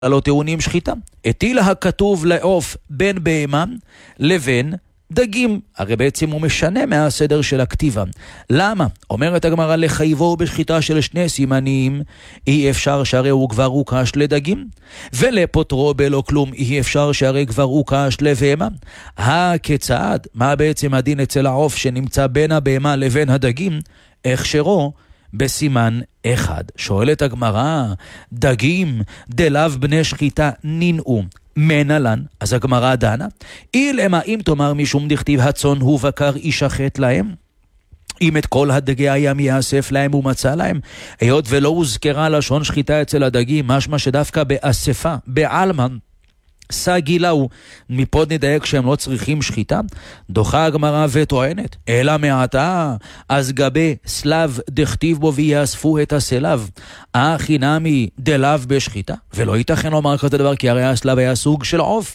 לא טעונים שחיטה. הטיל הכתוב לעוף בין בהמה לבין דגים. הרי בעצם הוא משנה מהסדר של הכתיבה. למה? אומרת הגמרא, לחייבו בשחיטה של שני סימנים, אי אפשר שהרי הוא כבר הוקש לדגים, ולפוטרו בלא כלום, אי אפשר שהרי כבר הוקש לבהמה. כיצד? מה בעצם הדין אצל העוף שנמצא בין הבהמה לבין הדגים? הכשרו בסימן אחד. שואלת הגמרא, דגים דלאו בני שחיטה נינאו מנלן, אז הגמרא דנה, אילמה אם תאמר משום דכתיב הצאן הוא בקר ישחט להם, אם את כל הדגי הים יאסף להם ומצא להם, היות ולא הוזכרה לשון שחיטה אצל הדגים, משמע שדווקא באספה, בעלמן, סגילאו, מפה נדייק שהם לא צריכים שחיטה. דוחה הגמרא וטוענת, אלא מעתה, אז גבי סלב דכתיב בו ויאספו את הסלב, חינמי דלאו בשחיטה, ולא ייתכן לומר כזה דבר, כי הרי הסלב היה סוג של עוף,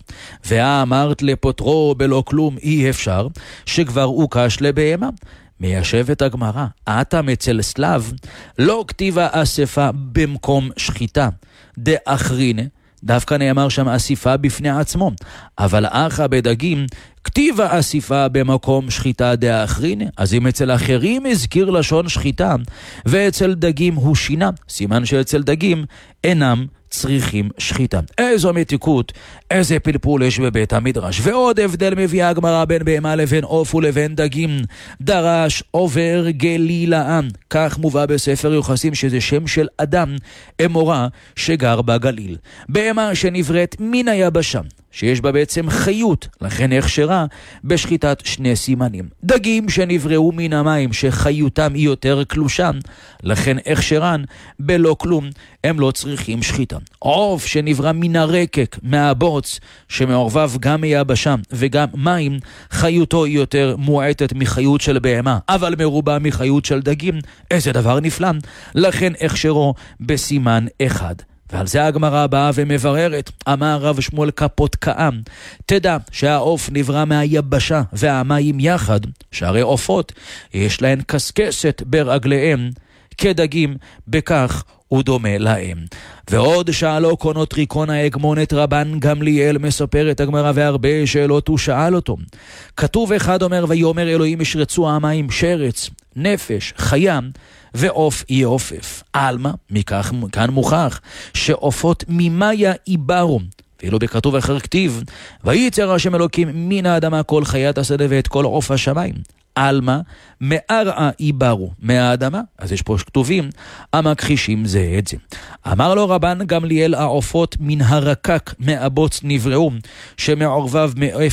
ואמרת לפוטרו בלא כלום אי אפשר, שכבר הוקש לבהמה. מיישבת הגמרא, אתם אצל סלב לא כתיבה אספה במקום שחיטה, דאחרינה, דווקא נאמר שם אסיפה בפני עצמו, אבל אחא בדגים כתיבה אסיפה במקום שחיטה דאחרין. אז אם אצל אחרים הזכיר לשון שחיטה ואצל דגים הוא שינה, סימן שאצל דגים אינם צריכים שחיטה. איזו מתיקות, איזה פלפול יש בבית המדרש. ועוד הבדל מביאה הגמרא בין בהמה לבין עוף ולבין דגים. דרש עובר גלילאן, כך מובא בספר יוחסין, שזה שם של אדם אמורה שגר בגליל. בהמה שנבראת מן היבשה, שיש בה בעצם חיות, לכן הכשרה בשחיטת שני סימנים. דגים שנבראו מן המים, שחיותם היא יותר קלושה, לכן הכשרן בלא כלום, הם לא צריכים שחיטה. עוף שנברא מן הרקק, מהבוץ, שמעורבב גם מיבשה וגם מים, חיותו היא יותר מועטת מחיות של בהמה, אבל מרובה מחיות של דגים. איזה דבר נפלא, לכן הכשרו בסימן אחד. ועל זה הגמרא באה ומבררת, אמר רב שמואל קפוטקאם, תדע שהעוף נברא מהיבשה והמים יחד, שהרי עופות יש להן קסקסת ברגליהם כדגים, בכך הוא דומה להם. ועוד שאלו קונות ריקון ההגמון את רבן גמליאל, מספרת הגמרא, והרבה שאלות הוא שאל אותו. כתוב אחד אומר, ויאמר אלוהים ישרצו המים שרץ, נפש, חיה, ועוף יעופף. אלמה, מכך כאן מוכח שעופות ממאיה איברו, ואילו בכתוב אחר כתיב, וייצר השם אלוקים מן האדמה כל חיית השדה ואת כל עוף השמיים. אלמה, מארעה איברו, מהאדמה. אז יש פה כתובים המכחישים זה את זה. אמר לו רבן גמליאל, העופות מן הרקק מהבוץ נבראו, שמעורבב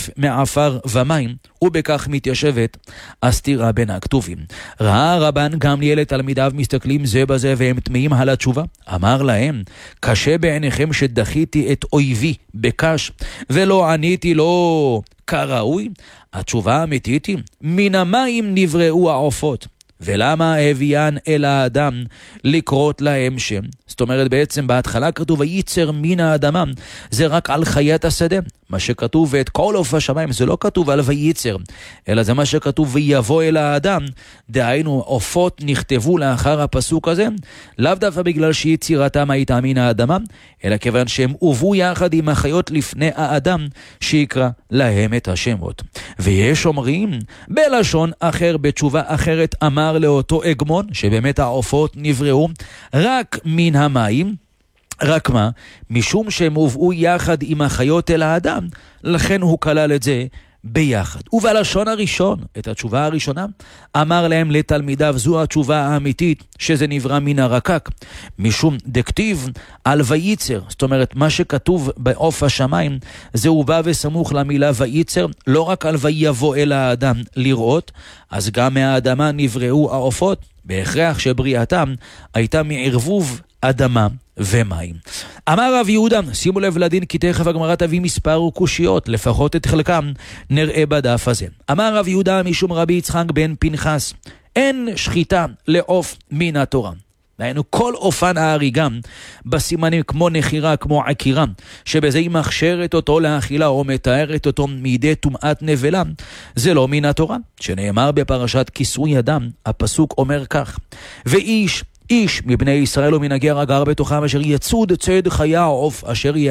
מעפר ומים, ובכך מתיישבת הסתירה בין הכתובים. ראה רבן גמליאל את תלמידיו מסתכלים זה בזה והם תמאים על התשובה. אמר להם, קשה בעיניכם שדחיתי את אויבי בקש ולא עניתי לו כראוי? התשובה האמיתית היא, מן המים נבראו העופות, ולמה הביאן אל האדם לקרות להם שם? זאת אומרת, בעצם בהתחלה כתוב וייצר מן האדמה, זה רק על חיית השדה. מה שכתוב ואת כל עוף השמיים, זה לא כתוב על וייצר, אלא זה מה שכתוב ויבוא אל האדם. דהיינו, עופות נכתבו לאחר הפסוק הזה, לאו דווקא בגלל שיצירתם הייתה מן האדמה, אלא כיוון שהם הובאו יחד עם החיות לפני האדם, שיקרא להם את השמות. ויש אומרים, בלשון אחר, בתשובה אחרת, אמר לאותו אגמון, שבאמת העופות נבראו רק מן המים, רק מה? משום שהם הובאו יחד עם החיות אל האדם, לכן הוא כלל את זה ביחד. ובלשון הראשון, את התשובה הראשונה, אמר להם לתלמידיו, זו התשובה האמיתית, שזה נברא מן הרקק, משום דכתיב על וייצר. זאת אומרת, מה שכתוב בעוף השמיים, זה הוא בא וסמוך למילה וייצר, לא רק על ויבוא אל האדם לראות, אז גם מהאדמה נבראו העופות, בהכרח שבריאתם הייתה מערבוב אדמה ומים. אמר רב יהודה, שימו לב לדין, כי תכף הגמרא תביא מספר קושיות, לפחות את חלקם נראה בדף הזה. אמר רב יהודה משום רבי יצחק בן פנחס, אין שחיטה לעוף מן התורה. דהיינו, כל אופן ההריגה בסימנים כמו נחירה, כמו עקירה, שבזה היא מכשרת אותו לאכילה או מתארת אותו מידי טומאת נבלה, זה לא מן התורה. שנאמר בפרשת כיסוי אדם, הפסוק אומר כך, ואיש איש מבני ישראל ומן הגר הגר בתוכם אשר יצוד צד חיה עוף אשר